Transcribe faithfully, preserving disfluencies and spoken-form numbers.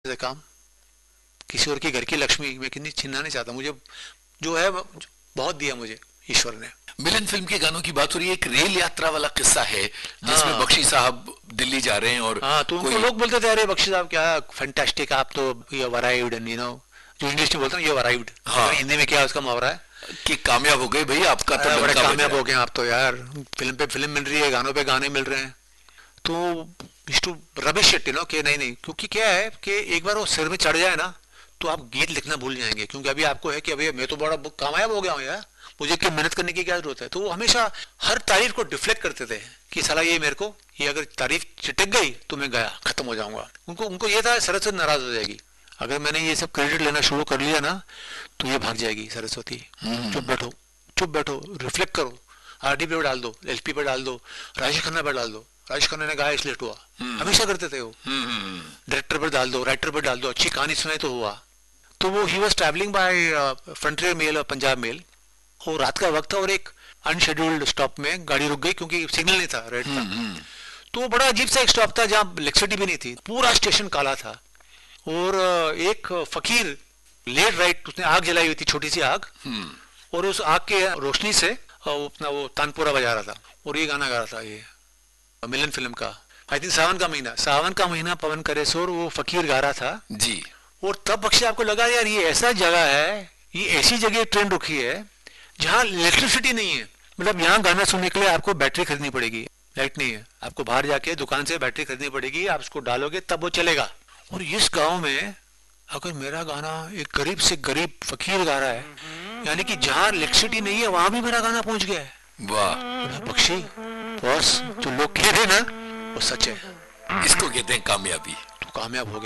से काम, किसी और के घर की लक्ष्मी मैं कितनी छीनना नहीं चाहता। मुझे जो है बहुत दिया मुझे ईश्वर ने। मिलन फिल्म के गानों की बात हो रही है, एक रेल यात्रा वाला किस्सा है जिसमें हाँ बख्शी साहब दिल्ली जा रहे हैं और हाँ, तो उनको कोई लोग बोलते थे अरे बख्शी साहब क्या फैंटास्टिक, आप तो ये अराइव्ड एंड यू नो, जो इंग्लिश में बोलते हैं ये अराइव्ड, हाँ हिंदी में क्या उसका मुहावरा है कि कामयाब हो गए भाई, आपका तो अरे बड़े डंका बज कामयाब रहा हो है। गए आप तो यार, फिल्म पे फिल्म मिल रही है, गानों पे गाने मिल रहे हैं। तो to rubbish it, you know कि नहीं नहीं, क्योंकि क्या है कि एक बार वो सिर में चढ़ जाए ना तो आप गीत लिखना भूल जाएंगे, क्योंकि अभी आपको है कि अभी मैं तो बड़ा कामयाब हो गया हूँ यार, मुझे क्या मेहनत करने की क्या जरूरत है। तो वो हमेशा हर तारीफ को डिफ्लेक्ट करते थे कि साला ये मेरे को, ये अगर तारीफ चिटक गई तो मैं गया, खत्म हो जाऊंगा। उनको उनको ये था सरस्वती नाराज हो जाएगी अगर मैंने ये सब क्रेडिट लेना शुरू कर लिया ना, तो ये भाग जाएगी सरस्वती। चुप बैठो, चुप बैठो, रिफ्लेक्ट करो, आरडी पे डाल दो, एलपी पे डाल दो, राजेश खन्ना पे डाल दो, राजेश खन्ना ने गाया इसलिए हुआ, हमेशा करते थे वो। डायरेक्टर पर डाल दो, राइटर पर डाल दो, अच्छी कहानी सुनाई तो हुआ। तो वो he was travelling by frontier mail और पंजाब मेल, और रात का वक्त था और एक अनशेड्यूल्ड स्टॉप में गाड़ी रुक गई क्योंकि सिग्नल नहीं था, रेड था। तो वो बड़ा अजीब सा एक स्टॉप था जहाँ इलेक्ट्रिसिटी भी नहीं थी, पूरा स्टेशन काला था, और एक फकीर लेट राइट, उसने आग जलाई हुई थी, छोटी सी आग, और उस आग के रोशनी से वो अपना वो तानपुरा बजा रहा था और ये गाना गा रहा था, ये मिलन फिल्म का, आई थिंक सावन का महीना, सावन का महीना पवन करे शोर, वो फकीर गा रहा था जी। और तब बख्शी आपको लगा यार ये ऐसा जगह है, ये ऐसी जगह ट्रेन रुकी है जहाँ इलेक्ट्रिसिटी नहीं है, मतलब यहाँ गाना सुनने के लिए आपको बैटरी खरीदनी पड़ेगी, लाइट नहीं है, आपको बाहर जाके दुकान से बैटरी खरीदनी पड़ेगी, आप उसको डालोगे तब वो चलेगा। और इस गांव में अगर मेरा गाना एक गरीब से गरीब फकीर गा रहा है, यानी कि जहाँ इलेक्ट्रिसिटी नहीं है वहां भी मेरा गाना पहुंच गया है। वाह, बोला, बख्शी बॉस जो लोग कह रहे ना वो सच है, इसको कहते हैं कामयाबी। तो कामयाब हो गया।